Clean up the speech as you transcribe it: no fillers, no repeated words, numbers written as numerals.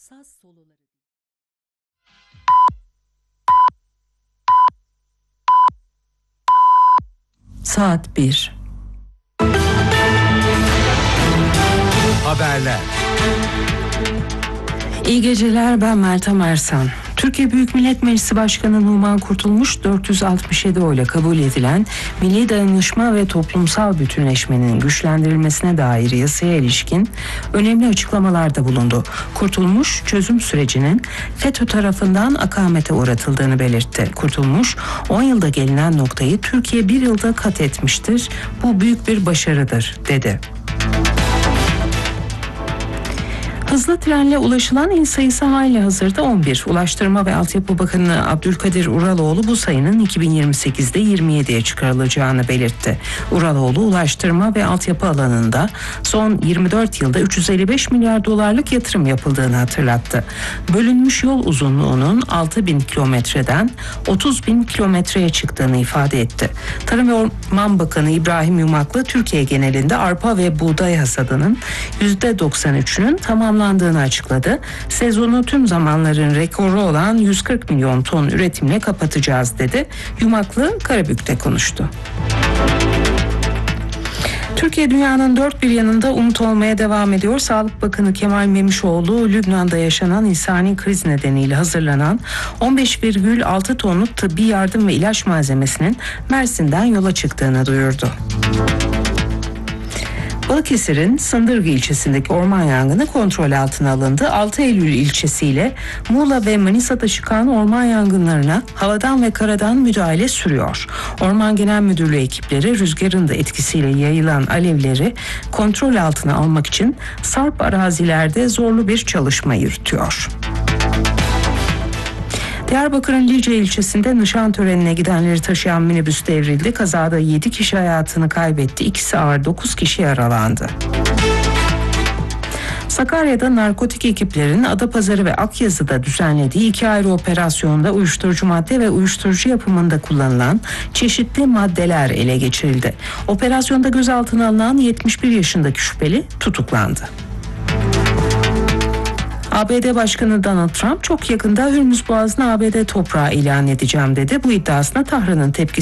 saz soloları. Saat 1. Haberler. İyi geceler, ben Meltem Ersan. Türkiye Büyük Millet Meclisi Başkanı Numan Kurtulmuş 467 oyla kabul edilen Milli Dayanışma ve Toplumsal Bütünleşmenin güçlendirilmesine dair yasaya ilişkin önemli açıklamalarda bulundu. Kurtulmuş, çözüm sürecinin FETÖ tarafından akamete uğratıldığını belirtti. Kurtulmuş, 10 yılda gelinen noktayı Türkiye 1 yılda kat etmiştir. Bu büyük bir başarıdır, dedi. Hızlı trenle ulaşılan il sayısı halihazırda 11. Ulaştırma ve Altyapı Bakanı Abdülkadir Uraloğlu bu sayının 2028'de 27'ye çıkarılacağını belirtti. Uraloğlu, ulaştırma ve altyapı alanında son 24 yılda 355 milyar dolarlık yatırım yapıldığını hatırlattı. Bölünmüş yol uzunluğunun 6.000 kilometreden 30.000 kilometreye çıktığını ifade etti. Tarım ve Orman Bakanı İbrahim Yumaklı, Türkiye genelinde arpa ve buğday hasadının %93'ünün tamamlandığını açıkladı. Sezonu tüm zamanların rekoru olan 140 milyon ton üretimle kapatacağız, dedi. Yumaklı Karabük'te konuştu. Türkiye dünyanın dört bir yanında umut olmaya devam ediyor. Sağlık Bakanı Kemal Memişoğlu, Lübnan'da yaşanan insani kriz nedeniyle hazırlanan 15,6 tonluk tıbbi yardım ve ilaç malzemesinin Mersin'den yola çıktığını duyurdu. Balıkesir'in Sındırgı ilçesindeki orman yangını kontrol altına alındı. 6 Eylül ilçesiyle Muğla ve Manisa'da çıkan orman yangınlarına havadan ve karadan müdahale sürüyor. Orman Genel Müdürlüğü ekipleri rüzgarın da etkisiyle yayılan alevleri kontrol altına almak için sarp arazilerde zorlu bir çalışma yürütüyor. Diyarbakır'ın Lice ilçesinde nişan törenine gidenleri taşıyan minibüs devrildi. Kazada 7 kişi hayatını kaybetti. İkisi ağır, 9 kişi yaralandı. Sakarya'da narkotik ekiplerin Adapazarı ve Akyazı'da düzenlediği 2 ayrı operasyonda uyuşturucu madde ve uyuşturucu yapımında kullanılan çeşitli maddeler ele geçirildi. Operasyonda gözaltına alınan 71 yaşındaki şüpheli tutuklandı. ABD Başkanı Donald Trump çok yakında Hürmüz Boğazı'nı ABD toprağı ilan edeceğim dedi. Bu iddiasına Tahran'ın tepkisi